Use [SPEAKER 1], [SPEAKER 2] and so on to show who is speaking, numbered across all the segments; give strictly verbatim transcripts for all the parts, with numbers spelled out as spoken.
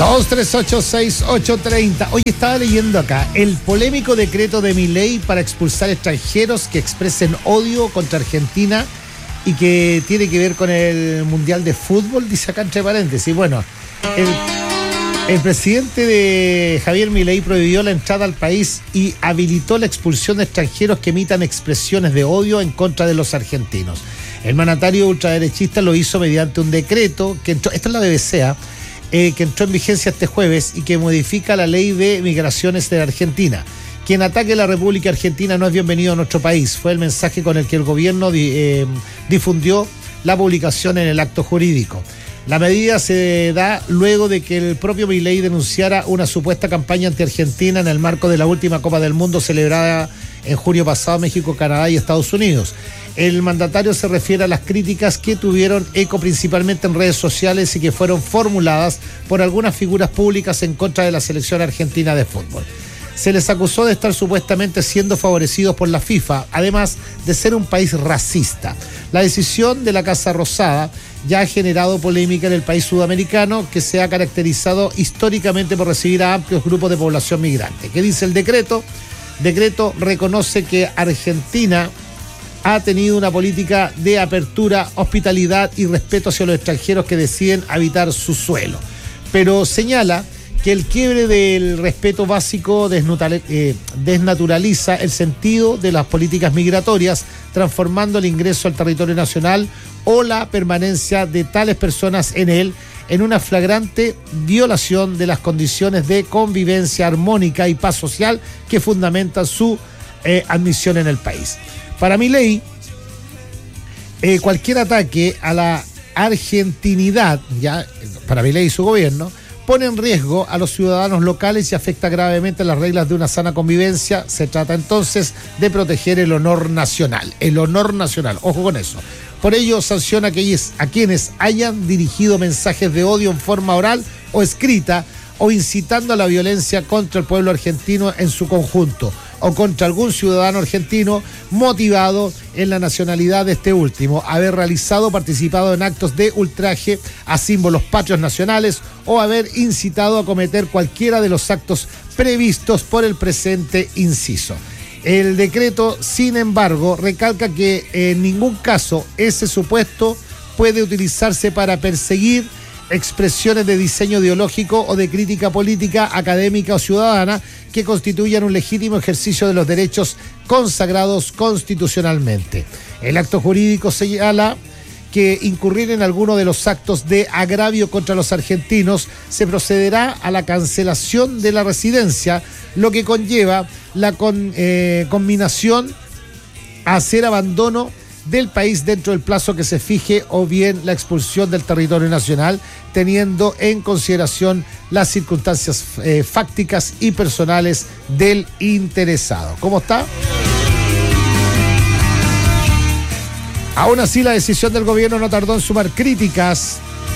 [SPEAKER 1] dos tres ocho seis ocho tres cero. Hoy estaba leyendo acá el polémico decreto de Milei para expulsar extranjeros que expresen odio contra Argentina y que tiene que ver con el Mundial de Fútbol, dice acá entre paréntesis. Bueno, el, el presidente de Javier Milei prohibió la entrada al país y habilitó la expulsión de extranjeros que emitan expresiones de odio en contra de los argentinos. El mandatario ultraderechista lo hizo mediante un decreto que entró, esta es la B B C, ¿eh? Eh, que entró en vigencia este jueves y que modifica la ley de migraciones de la Argentina. Quien ataque a la República Argentina no es bienvenido a nuestro país. Fue el mensaje con el que el gobierno di, eh, difundió la publicación en el acto jurídico. La medida se da luego de que el propio Milei denunciara una supuesta campaña anti-Argentina en el marco de la última Copa del Mundo celebrada en junio pasado en México, Canadá y Estados Unidos. El mandatario se refiere a las críticas que tuvieron eco principalmente en redes sociales y que fueron formuladas por algunas figuras públicas en contra de la selección argentina de fútbol. Se les acusó de estar supuestamente siendo favorecidos por la FIFA, además de ser un país racista. La decisión de la Casa Rosada ya ha generado polémica en el país sudamericano, que se ha caracterizado históricamente por recibir a amplios grupos de población migrante. ¿Qué dice el decreto? Decreto reconoce que Argentina ha tenido una política de apertura, hospitalidad y respeto hacia los extranjeros que deciden habitar su suelo. Pero señala que el quiebre del respeto básico desnaturaliza el sentido de las políticas migratorias, transformando el ingreso al territorio nacional o la permanencia de tales personas en él en una flagrante violación de las condiciones de convivencia armónica y paz social que fundamentan su eh, admisión en el país. Para Milei, eh, cualquier ataque a la argentinidad, ya para Milei y su gobierno, pone en riesgo a los ciudadanos locales y afecta gravemente las reglas de una sana convivencia. Se trata entonces de proteger el honor nacional, el honor nacional, ojo con eso. Por ello, sanciona a quienes, a quienes hayan dirigido mensajes de odio en forma oral o escrita o incitando a la violencia contra el pueblo argentino en su conjunto o contra algún ciudadano argentino motivado en la nacionalidad de este último, haber realizado o participado en actos de ultraje a símbolos patrios nacionales o haber incitado a cometer cualquiera de los actos previstos por el presente inciso. El decreto, sin embargo, recalca que en ningún caso ese supuesto puede utilizarse para perseguir expresiones de diseño ideológico o de crítica política, académica o ciudadana que constituyan un legítimo ejercicio de los derechos consagrados constitucionalmente. El acto jurídico señala que incurrir en alguno de los actos de agravio contra los argentinos se procederá a la cancelación de la residencia, lo que conlleva la con, eh, combinación a hacer abandono del país dentro del plazo que se fije o bien la expulsión del territorio nacional, teniendo en consideración las circunstancias eh, fácticas y personales del interesado. ¿Cómo está? Aún así, la decisión del gobierno no tardó en sumar críticas.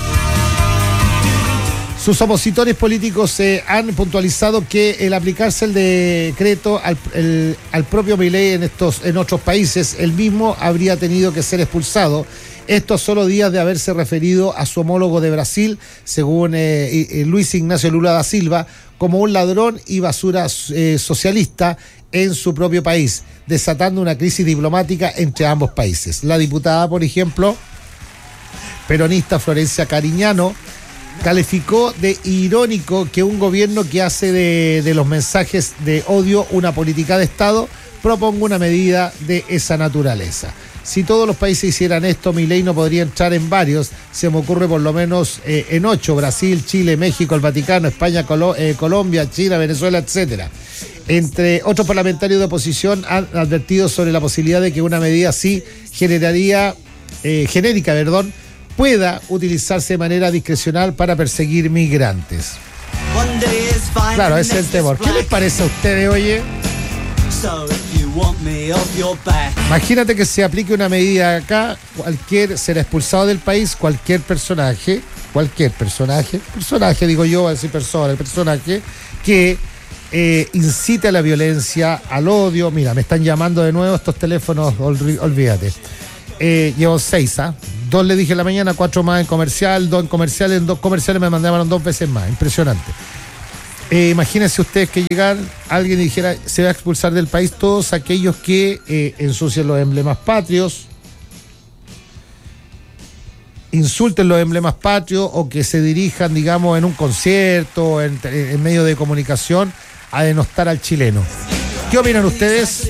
[SPEAKER 1] Sus opositores políticos eh, han puntualizado que el aplicarse el decreto al, el, al propio Milei en estos en otros países, el mismo habría tenido que ser expulsado. Esto a solo días de haberse referido a su homólogo de Brasil, según eh, eh, Luis Ignacio Lula da Silva, como un ladrón y basura eh, socialista en su propio país, desatando una crisis diplomática entre ambos países. La diputada, por ejemplo, peronista Florencia Cariñano, calificó de irónico que un gobierno que hace de, de los mensajes de odio una política de Estado proponga una medida de esa naturaleza. Si todos los países hicieran esto, Milei no podría entrar en varios, se me ocurre por lo menos eh, en ocho: Brasil, Chile, México, el Vaticano, España, Colo- eh, Colombia, China, Venezuela, etcétera. Entre otros parlamentarios de oposición han advertido sobre la posibilidad de que una medida así generaría, eh, genérica, perdón, pueda utilizarse de manera discrecional para perseguir migrantes. Claro, ese es el temor. ¿Qué les parece a ustedes, oye? Imagínate que se aplique una medida acá, cualquier será expulsado del país, cualquier personaje, cualquier personaje, personaje digo yo, a decir persona, el personaje que eh, incite a la violencia, al odio. Mira, me están llamando de nuevo estos teléfonos, olvídate. Eh, llevo seis, ¿ah? ¿eh? dos le dije en la mañana, cuatro más en comercial, dos en comercial, en dos comerciales me mandaron dos veces más. Impresionante. Eh, imagínense ustedes que llegar alguien y dijera, se va a expulsar del país todos aquellos que eh, ensucien los emblemas patrios, insulten los emblemas patrios o que se dirijan, digamos, en un concierto, en, en medio de comunicación, a denostar al chileno. ¿Qué opinan ustedes?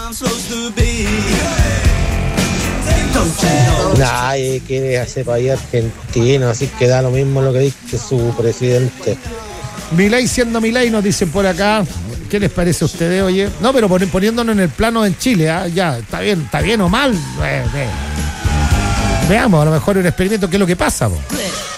[SPEAKER 2] Nadie quiere hacer país argentino, así que da lo mismo lo que dice su presidente.
[SPEAKER 1] Milei siendo Milei, nos dicen por acá. ¿Qué les parece a ustedes, oye? No, pero poniéndonos en el plano en Chile, ¿eh? Ya, está bien, está bien o mal. Eh, eh. Veamos, a lo mejor un experimento, ¿qué es lo que pasa? Po?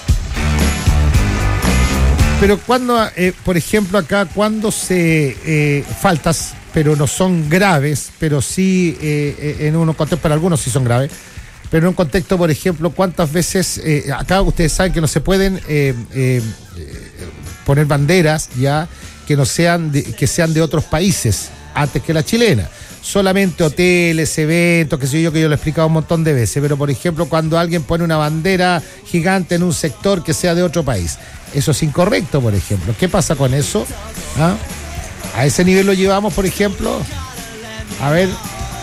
[SPEAKER 1] Pero cuando, eh, por ejemplo, acá, cuando se eh, faltas, pero no son graves, pero sí eh, en unos contextos, para algunos sí son graves, pero en un contexto, por ejemplo, ¿cuántas veces, eh, acá ustedes saben que no se pueden eh, eh, poner banderas ya que no sean de, que sean de otros países antes que la chilena? Solamente hoteles, eventos, que sé yo, que yo lo he explicado un montón de veces, pero por ejemplo cuando alguien pone una bandera gigante en un sector que sea de otro país, eso es incorrecto, por ejemplo. ¿Qué pasa con eso? ¿Ah? ¿A ese nivel lo llevamos, por ejemplo? A ver.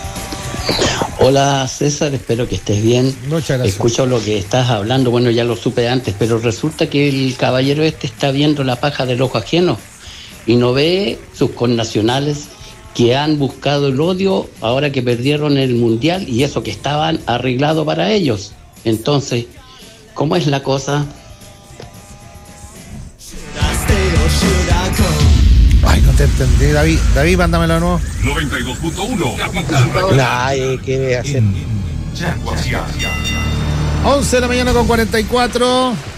[SPEAKER 3] Hola César, espero que estés bien.
[SPEAKER 1] Muchas gracias.
[SPEAKER 3] Escucho lo que estás hablando, bueno, ya lo supe antes, pero resulta que el caballero este está viendo la paja del ojo ajeno y no ve sus connacionales que han buscado el odio ahora que perdieron el mundial y eso que estaban arreglado para ellos. Entonces, ¿cómo es la cosa?
[SPEAKER 1] Ay, no te entendí, David. David, mándamelo de nuevo.
[SPEAKER 4] noventa y dos punto uno
[SPEAKER 2] Nadie quiere hacer.
[SPEAKER 1] once de la mañana con cuarenta y cuatro.